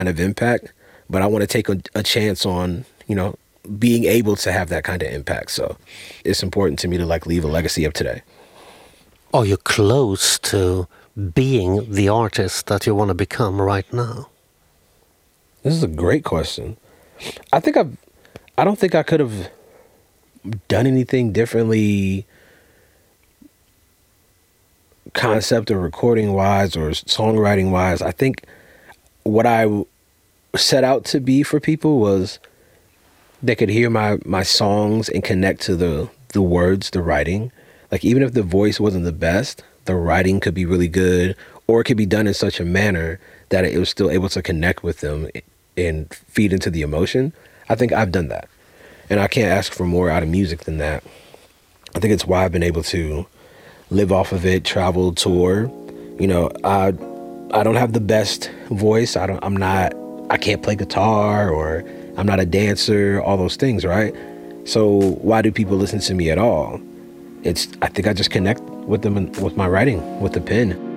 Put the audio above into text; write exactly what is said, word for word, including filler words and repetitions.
kind of impact, but I want to take a, a chance on, you know, being able to have that kind of impact. So it's important to me to like leave a legacy of today. Are you close to being the artist that you want to become right now? This is a great question. I think I've, I don't think I could have done anything differently concept or recording wise or songwriting wise. I think what I set out to be for people was they could hear my, my songs and connect to the, the words, the writing. Like even if the voice wasn't the best, the writing could be really good, or it could be done in such a manner that it was still able to connect with them and feed into the emotion. I think I've done that. And I can't ask for more out of music than that. I think it's why I've been able to live off of it, travel, tour. You know, I I don't have the best voice. I don't I'm not I can't play guitar, or I'm not a dancer, all those things, right? So why do people listen to me at all? It's I think I just connect with them with my writing, with the pen.